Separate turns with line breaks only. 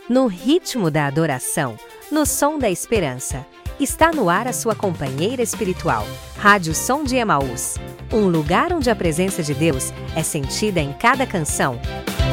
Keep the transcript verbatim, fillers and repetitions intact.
No ritmo da adoração, no som da esperança. Está no ar a sua companheira espiritual, Rádio Som de Emaús. Um lugar onde a presença de Deus é sentida em cada canção,